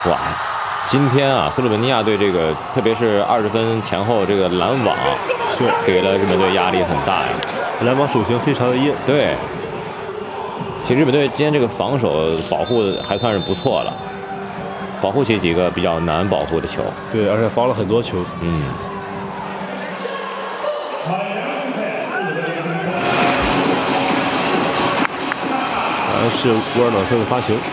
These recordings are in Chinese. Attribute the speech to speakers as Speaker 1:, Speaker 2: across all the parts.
Speaker 1: 哇，今天啊，斯洛文尼亚队这个，特别是20分前后这个拦网，
Speaker 2: 是
Speaker 1: 给了日本队压力很大呀。
Speaker 2: 拦网手型非常的硬。
Speaker 1: 对，其实日本队今天这个防守保护还算是不错了，保护起几个比较难保护的球。
Speaker 2: 对，而且防了很多球。
Speaker 1: 嗯。
Speaker 2: 还是沃尔瑙特的发球。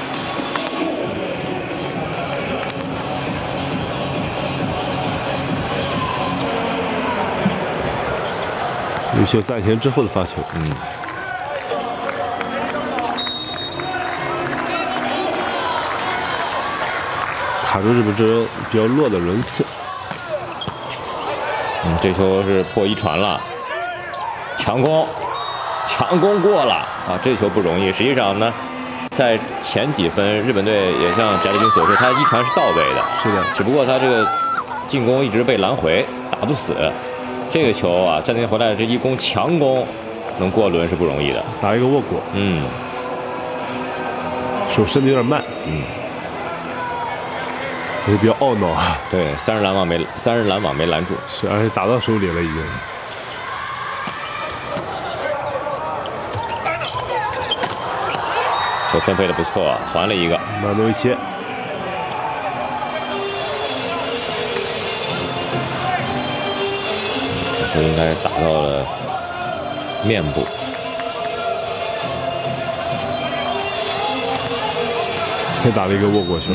Speaker 2: 有球暂停之后的发球。卡住日本这边比较弱的轮次。
Speaker 1: 这球是破一传了，强攻过了啊！这球不容易。实际上呢，在前几分，日本队也像翟立军所说，他一传是到位的，
Speaker 2: 是的，
Speaker 1: 只不过他这个进攻一直被拦回，打不死。这个球啊，暂停回来这一攻强攻，能过轮是不容易的。
Speaker 2: 打一个卧果。手伸的有点慢。也比较懊恼啊。
Speaker 1: 对，30拦网没拦住。
Speaker 2: 是，而且打到手里了已经。
Speaker 1: 球分配的不错，还了一个。
Speaker 2: 马诺维奇。
Speaker 1: 这球应该打到了面部。
Speaker 2: 也打了一个卧过球。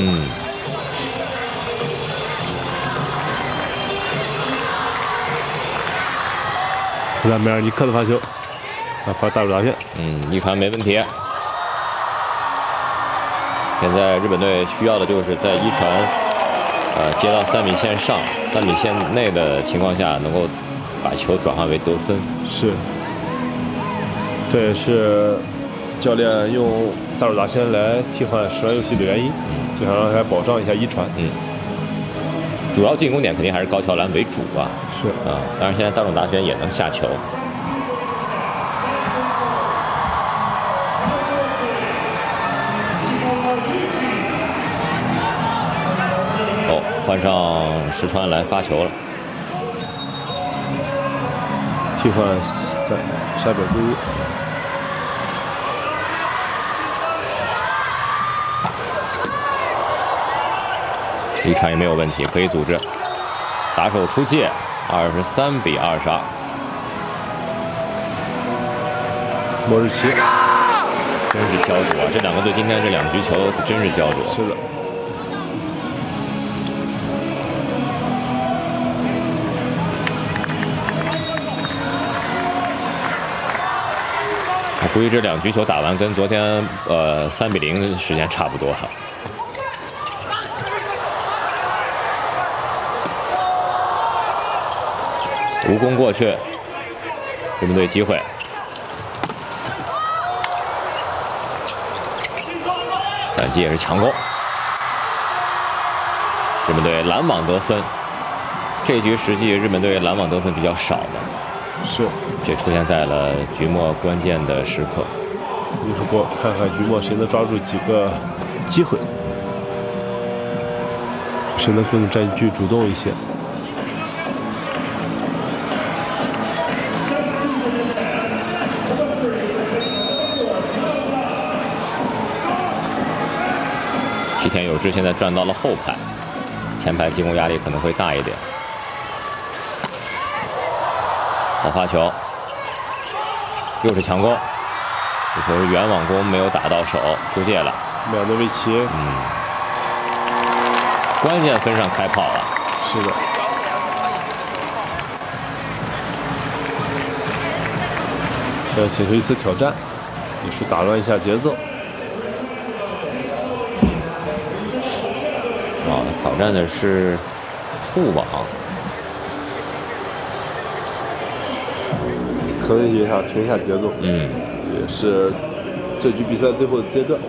Speaker 2: 弗拉梅尔尼克的发球，发大手大片。
Speaker 1: 一传没问题。现在日本队需要的就是在一传，接到3米线上、3米线内的情况下，能够把球转化为得分。
Speaker 2: 是，这也是教练用大手大签来替换10人游戏的原因，就想让他保障一下一传。
Speaker 1: 主要进攻点肯定还是高桥兰为主啊。
Speaker 2: 是
Speaker 1: 啊，当然现在大冢达宣也能下球。换上石川来发球了，
Speaker 2: 替换下本圭吾。
Speaker 1: 一传也没有问题，可以组织。打手出界，23比22。
Speaker 2: 莫日奇，
Speaker 1: 真是焦灼啊！这两个队今天这2局球真是焦灼。
Speaker 2: 是的。
Speaker 1: 估计这2局球打完，跟昨天3比0时间差不多了。无攻过去，日本队机会。反击也是强攻，日本队拦网得分。这一局实际日本队拦网得分比较少的。
Speaker 2: 是，
Speaker 1: 这出现在了局末关键的时刻。
Speaker 2: 就是说，看看局末谁能抓住几个机会，谁能更占据主动一些。
Speaker 1: 吉田有之现在转到了后排，前排进攻压力可能会大一点。好发球，又是强攻，这球是远网攻没有打到手，出界了。
Speaker 2: 马诺维奇，
Speaker 1: 关键分上开炮了。
Speaker 2: 是的。这请求一次挑战，也是打乱一下节奏。
Speaker 1: 他挑战的是触网。
Speaker 2: 可能也想停一下节奏。也是这局比赛最后的阶段。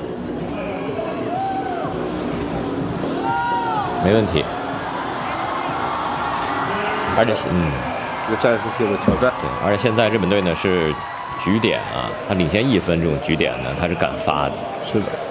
Speaker 1: 没问题。而且
Speaker 2: 一个战术性的挑战。
Speaker 1: 对，而且现在日本队呢是局点啊，他领先1分这种局点呢，他是敢发的。
Speaker 2: 是的。